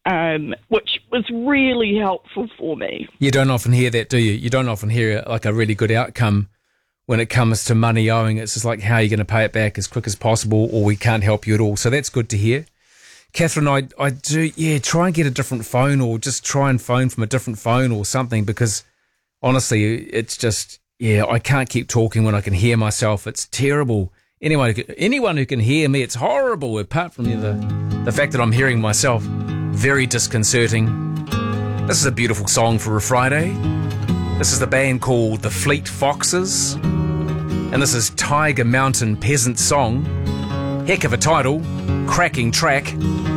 which was really helpful for me. You don't often hear that, do you? You don't often hear like a really good outcome when it comes to money owing. It's just like, how are you going to pay it back as quick as possible, or we can't help you at all. So that's good to hear. Catherine, I do, try and get a different phone, or just try and phone from a different phone or something, because honestly, it's just, I can't keep talking when I can hear myself. It's terrible. Anyone who can hear me, it's horrible, apart from the fact that I'm hearing myself. Very disconcerting. This is a beautiful song for a Friday. This is the band called the Fleet Foxes, and this is Tiger Mountain Peasant Song. Heck of a title, cracking track.